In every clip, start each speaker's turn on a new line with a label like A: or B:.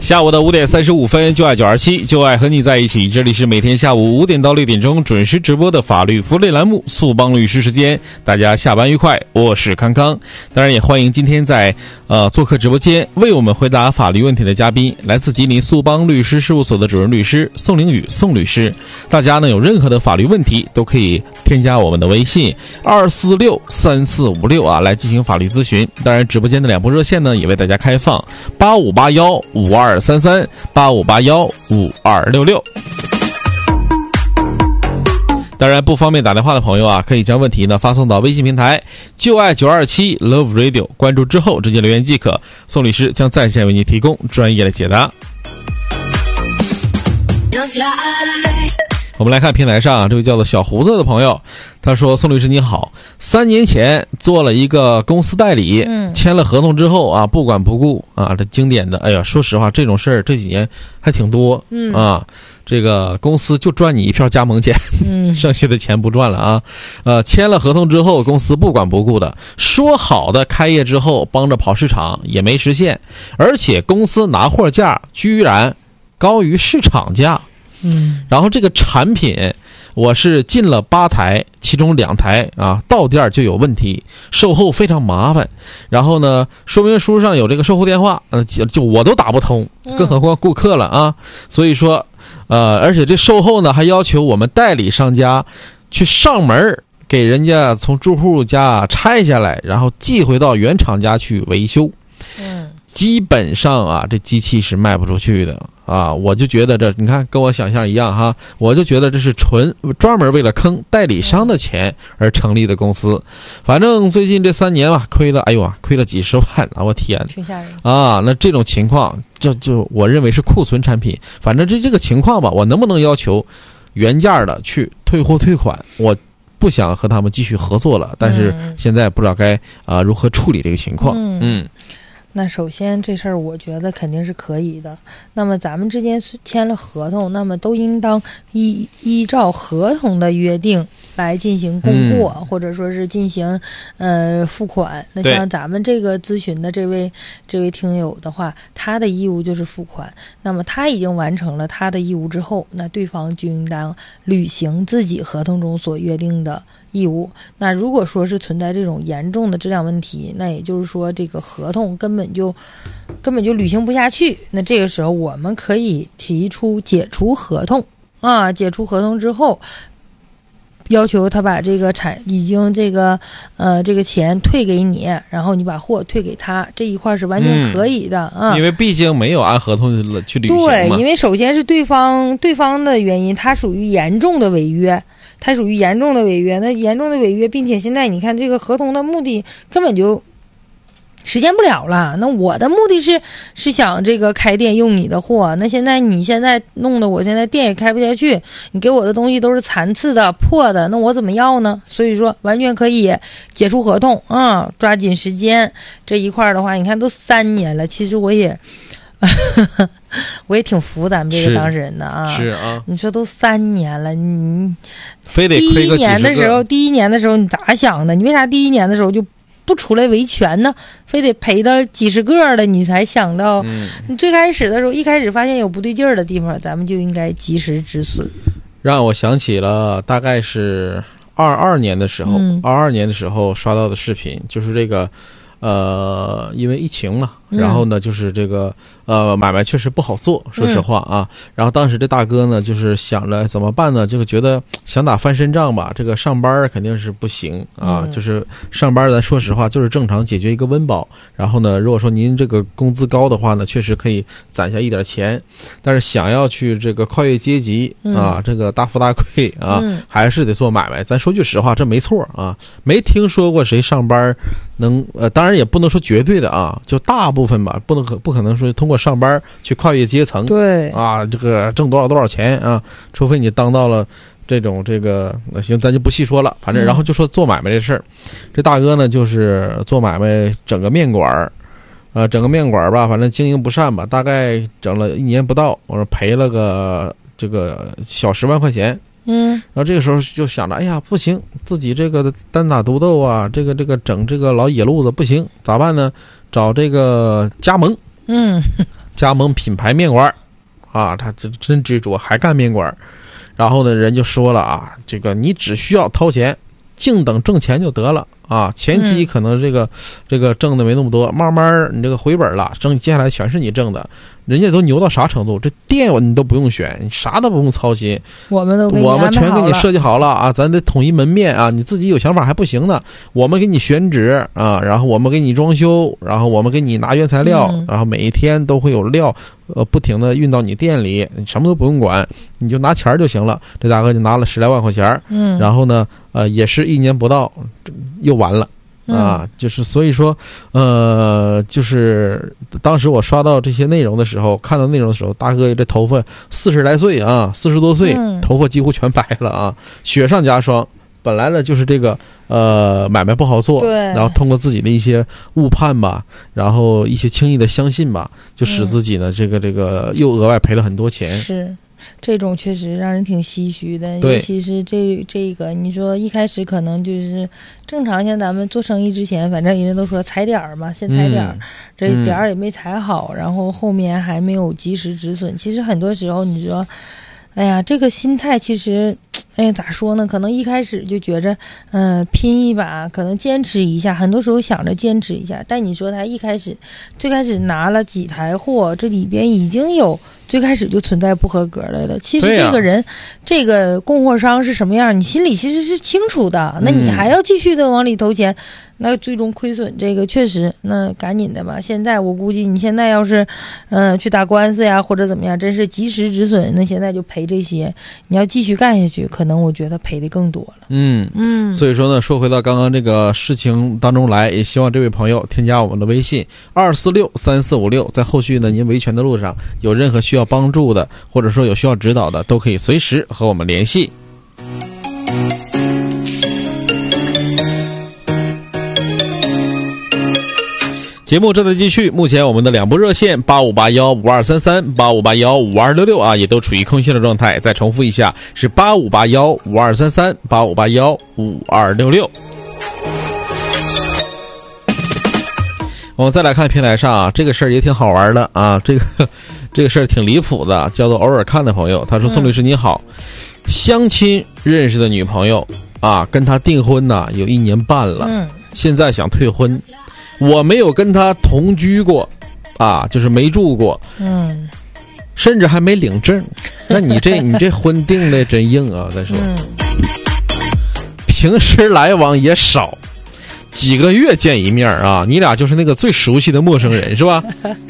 A: 下午的5点35分，就爱927，就爱和你在一起。这里是每天下午5点到6点钟准时直播的法律福利栏目速帮律师时间，大家下班愉快，我是康康。当然也欢迎今天在做客直播间为我们回答法律问题的嘉宾，来自吉林速帮律师事务所的主任律师宋凌宇宋律师。大家呢有任何的法律问题都可以添加我们的微信2463456来进行法律咨询。当然直播间的2部热线呢也为大家开放85815233 85815266。当然不方便打电话的朋友啊，可以将问题呢发送到微信平台就爱927 Love Radio， 关注之后直接留言即可，宋律师将在线为您提供专业的解答。我们来看平台上这位叫做小胡子的朋友，他说：宋律师你好，3年前做了一个公司代理，签了合同之后啊，不管不顾啊，这经典的，哎呀，说实话这种事儿这几年还挺多，这个公司就赚你一票加盟钱，剩下的钱不赚了啊。签了合同之后，公司不管不顾的，说好的开业之后帮着跑市场也没实现，而且公司拿货价居然高于市场价。然后这个产品我是进了8台，其中2台啊到店就有问题，售后非常麻烦。然后呢，说明书上有这个售后电话，就我都打不通，更何况顾客了啊。所以说，而且这售后呢还要求我们代理商家去上门给人家从住户家拆下来，然后寄回到原厂家去维修。基本上啊，这机器是卖不出去的啊！我就觉得这，你看跟我想象一样哈，我就觉得这是专门为了坑代理商的钱而成立的公司。反正最近这3年吧，亏了几十万啊！我天，
B: 挺吓人
A: 啊！那这种情况，就我认为是库存产品。反正这个情况吧，我能不能要求原价的去退货退款？我不想和他们继续合作了，但是现在不知道该如何处理这个情况。
B: 那首先这事儿我觉得肯定是可以的，那么咱们之间签了合同，那么都应当依照合同的约定来进行供货，或者说是进行付款。那像咱们这个咨询的这位听友的话，他的义务就是付款，那么他已经完成了他的义务之后，那对方就应当履行自己合同中所约定的义务。那如果说是存在这种严重的质量问题，那也就是说这个合同根本就履行不下去，那这个时候我们可以提出解除合同啊，解除合同之后要求他把这个已经这个钱退给你，然后你把货退给他，这一块是完全可以的啊。
A: 因为毕竟没有按合同去履行嘛。
B: 对，因为首先是对方的原因，他属于严重的违约。那严重的违约，并且现在你看这个合同的目的根本就实现不了了。那我的目的是想这个开店用你的货，那你现在弄得我现在店也开不下去，你给我的东西都是残次的破的，那我怎么要呢？所以说完全可以解除合同啊，抓紧时间。这一块的话，你看都3年了，其实我也挺服咱们这个当事人的啊。
A: 是啊，
B: 你说都3年了，你
A: 非得亏个几十个。
B: 第一年的时候你咋想的？你为啥第1年的时候就不出来维权呢？非得赔到几十个的你才想到。你最开始的时候，一开始发现有不对劲儿的地方，咱们就应该及时止损。
A: 让我想起了大概是22年的时候刷到的视频，就是这个因为疫情嘛，然后呢就是这个买卖确实不好做，说实话啊。然后当时这大哥呢就是想着怎么办呢，这个觉得想打翻身仗吧，这个上班肯定是不行啊，就是上班咱说实话就是正常解决一个温饱，然后呢如果说您这个工资高的话呢，确实可以攒下一点钱，但是想要去这个跨越阶级啊，这个大富大贵啊，还是得做买卖。咱说句实话，这没错啊，没听说过谁上班能当然也不能说绝对的啊，就大部分吧，不可能说通过上班去跨越阶层，
B: 对
A: 啊，这个挣多少钱啊，除非你当到了这个行，咱就不细说了，反正然后就说做买卖这事儿。这大哥呢就是做买卖整个面馆吧，反正经营不善吧，大概整了1年不到，我说赔了个这个小10万块钱。然后这个时候就想着，哎呀不行，自己这个单打独斗啊，这个整这个老野路子不行，咋办呢？找这个加盟。 加盟品牌面馆啊，他真执着，还干面馆。然后呢，人就说了啊，这个你只需要掏钱，静等挣钱就得了啊。前期可能这个挣的没那么多，慢慢你这个回本了，接下来全是你挣的。人家都牛到啥程度？这店你都不用选，你啥都不用操心，我们全给你设计好了啊！咱得统一门面啊！你自己有想法还不行呢，我们给你选址啊，然后我们给你装修，然后我们给你拿原材料，然后每一天都会有料，不停的运到你店里，你什么都不用管，你就拿钱就行了。这大哥就拿了10来万块钱，然后呢，也是1年不到又完了。啊，就是所以说，就是当时我刷到这些内容的时候，看到内容的时候，大哥这头发40来岁啊，40多岁，头发几乎全白了啊，雪上加霜。本来呢就是这个买卖不好做，然后通过自己的一些误判吧，然后一些轻易的相信吧，就使自己呢这个又额外赔了很多钱。
B: 是。这种确实让人挺唏嘘的，尤其是这个，你说一开始可能就是正常，像咱们做生意之前，反正人家都说踩点儿嘛，先踩点儿，这点儿也没踩好，然后后面还没有及时止损。其实很多时候你说，哎呀，这个心态其实，哎呀，咋说呢？可能一开始就觉着，拼一把，可能坚持一下，很多时候想着坚持一下，但你说他最开始拿了几台货，这里边已经有。最开始就存在不合格来了。其实这个人，这个供货商是什么样，你心里其实是清楚的。那你还要继续的往里投钱，那最终亏损，这个确实，那赶紧的吧。现在我估计你现在要是，去打官司呀，或者怎么样，真是及时止损，那现在就赔这些。你要继续干下去，可能我觉得赔的更多了。
A: 所以说呢，说回到刚刚这个事情当中来，也希望这位朋友添加我们的微信2463456，在后续呢您维权的路上有任何需要帮助的，或者说有需要指导的，都可以随时和我们联系。节目正在继续，目前我们的2部热线85815233、85815266啊，也都处于空闲的状态。再重复一下，是85815233、85815266。我们再来看平台上啊，这个事儿也挺好玩的啊，这个事儿挺离谱的，叫做偶尔看的朋友，他说：“宋律师你好，相亲认识的女朋友啊，跟他订婚呢有1年半了，现在想退婚，我没有跟他同居过，啊，就是没住过，甚至还没领证，那你这婚定的真硬啊！再说，平时来往也少。”几个月见一面啊，你俩就是那个最熟悉的陌生人是吧？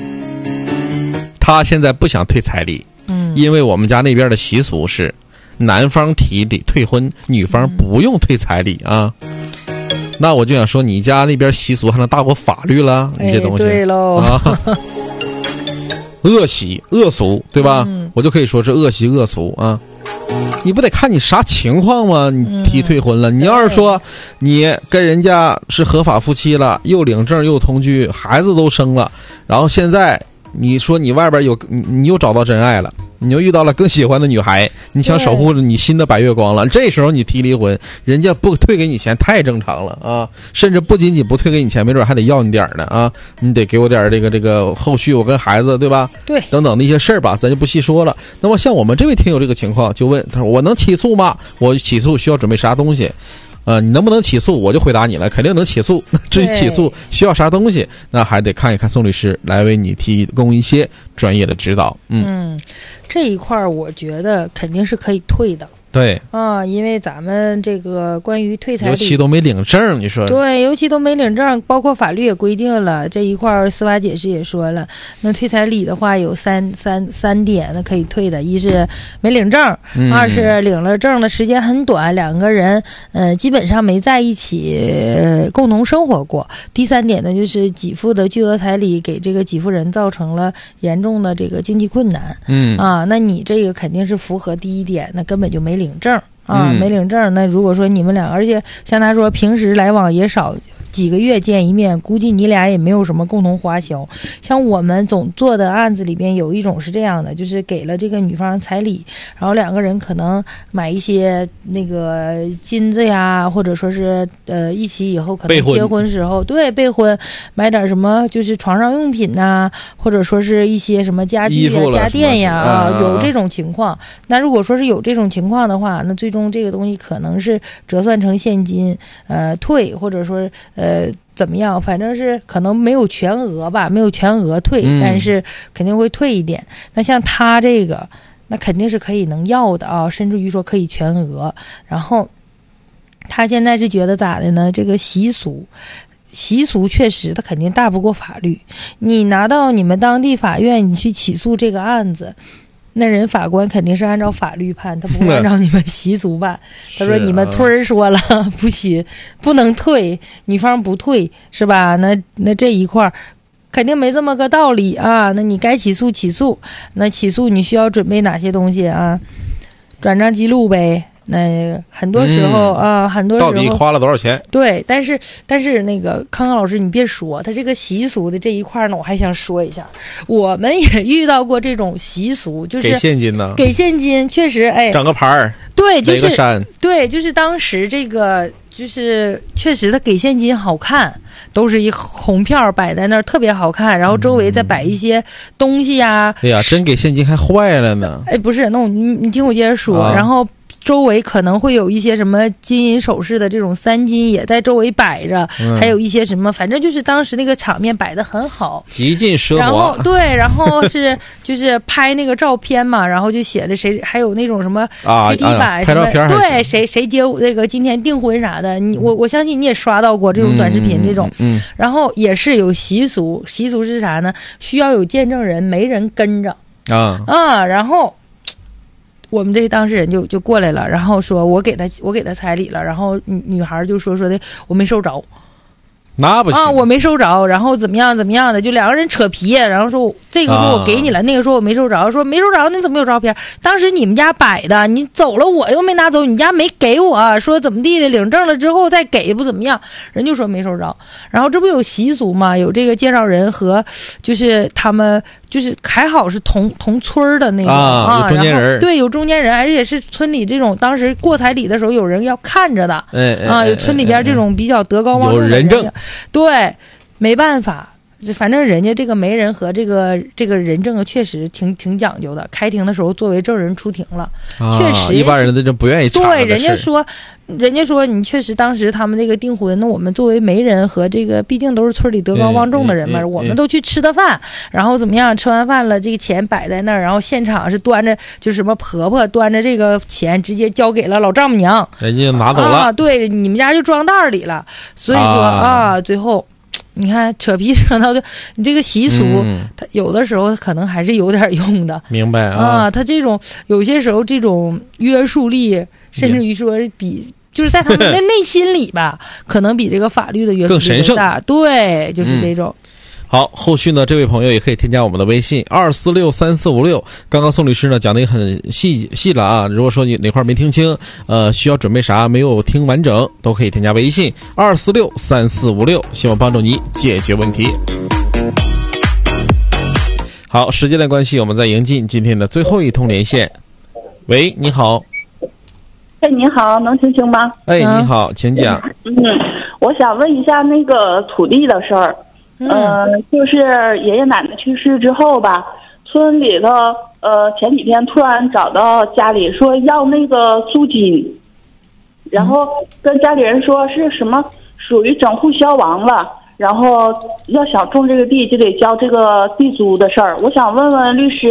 A: 他现在不想退彩礼，因为我们家那边的习俗是男方提的退婚，女方不用退彩礼啊。那我就想说，你家那边习俗还能大过法律了？你这东西，
B: 对喽
A: 啊，恶习恶俗对吧？我就可以说是恶习恶俗啊。你不得看你啥情况吗？你提退婚了，你要是说你跟人家是合法夫妻了，又领证又同居，孩子都生了，然后现在你说你外边你又找到真爱了，你又遇到了更喜欢的女孩，你想守护着你新的白月光了，这时候你提离婚，人家不退给你钱太正常了啊！甚至不仅仅不退给你钱，没准还得要你点呢啊！你得给我点这个后续我跟孩子对吧？
B: 对，
A: 等等的一些事儿吧，咱就不细说了。那么像我们这位听友这个情况，就问他说：“我能起诉吗？我起诉需要准备啥东西？”你能不能起诉？我就回答你了，肯定能起诉。至于起诉需要啥东西，那还得看一看宋律师来为你提供一些专业的指导。
B: 这一块我觉得肯定是可以退的。
A: 对
B: 啊，因为咱们这个关于退彩礼，
A: 尤其都没领证，你说
B: 对，尤其都没领证，包括法律也规定了这一块，司法解释也说了，那退彩礼的话有三点，那可以退的，一是没领证，二是领了证的时间很短，两个人基本上没在一起共同生活过，第3点呢就是给付的巨额彩礼给这个给付人造成了严重的这个经济困难，那你这个肯定是符合第1点，那根本就没领证啊，没领证。那如果说你们俩，而且像他说平时来往也少， 几个月见一面，估计你俩也没有什么共同花销。像我们总做的案子里边有一种是这样的，就是给了这个女方彩礼，然后两个人可能买一些那个金子呀，或者说是一起以后可能结婚时候对备婚买点什么就是床上用品呐，或者说是一些什么家具呀家电呀有这种情况。那如果说是有这种情况的话，那最终这个东西可能是折算成现金退，或者说怎么样，反正是可能没有全额吧，没有全额退，但是肯定会退一点。那像他这个那肯定是可以能要的啊，甚至于说可以全额。然后他现在是觉得咋的呢，这个习俗确实他肯定大不过法律，你拿到你们当地法院你去起诉这个案子，那人法官肯定是按照法律判，他不会按照你们习俗办。他说你们村说了不许不能退，女方不退是吧？那这一块肯定没这么个道理啊。那你该起诉起诉，那起诉你需要准备哪些东西啊？转账记录呗。那很多时候很多时候
A: 到底花了多少钱？
B: 对，但是那个康康老师，你别说，他这个习俗的这一块呢，我还想说一下，我们也遇到过这种习俗，就是
A: 给现金呢，
B: 给现金，确实，
A: 整个牌儿，
B: 对，就是
A: 个山，
B: 对，就是当时这个。就是确实他给现金好看，都是一红票摆在那儿特别好看，然后周围再摆一些东西呀。
A: 对呀，真给现金还坏了呢。
B: 不是，那你听我接着说，然后周围可能会有一些什么金银首饰的这种三金也在周围摆着，还有一些什么，反正就是当时那个场面摆得很好，
A: 极尽奢华。
B: 然后对，然后是就是拍那个照片嘛，然后就写着谁，还有那种什么 PT 版什么，对，谁结那个今天订婚啥的，我相信你也刷到过这种短视频这种，然后也是有习俗是啥呢？需要有见证人，没人跟着然后。我们这个当事人就过来了，然后说我给他彩礼了，然后女孩就说的我没收着，
A: 那不行
B: 我没收着，然后怎么样的，就两个人扯皮，然后说这个说我给你了，那个说我没收着，说没收着，那怎么有照片？当时你们家摆的，你走了我又没拿走，你家没给我，说怎么地的，领证了之后再给不怎么样，人就说没收着。然后这不有习俗嘛，有这个介绍人和就是他们就是还好是同村的那种
A: 有中间人，
B: 对，有中间人，而且是村里这种当时过彩礼的时候有人要看着的，有村里边这种比较德高望重的人，
A: 有人证。
B: 对，没办法，反正人家这个媒人和这个人证确实挺讲究的。开庭的时候作为证人出庭了，确实
A: 一般人都不愿意查。
B: 对，人家说你确实当时他们这个订婚，那我们作为媒人和这个毕竟都是村里德高望重的人嘛，我们都去吃的饭，然后怎么样？吃完饭了，这个钱摆在那儿，然后现场是端着，就是什么婆婆端着这个钱直接交给了老丈母娘，
A: 人家拿走了
B: 对，你们家就装袋里了。所以说最后。你看扯皮扯到你这个习俗，它有的时候可能还是有点用的。
A: 明白
B: 它这种有些时候这种约束力，甚至于说比就是在他们的内心里吧，可能比这个法律的约束力
A: 更神圣。
B: 对，就是这种。
A: 好，后续呢，这位朋友也可以添加我们的微信2463456。刚刚宋律师呢讲的也很细了啊，如果说你哪块没听清，需要准备啥没有听完整，都可以添加微信2463456，希望帮助你解决问题。好，时间的关系，我们再迎进今天的最后一通连线。喂，你好。
C: 你好，能听清吗？
A: 你好，请讲。
C: 我想问一下那个土地的事儿。就是爷爷奶奶去世之后吧，村里头前几天突然找到家里说要那个租金，然后跟家里人说是什么属于整户消亡了，然后要想种这个地就得交这个地租的事儿。我想问问律师，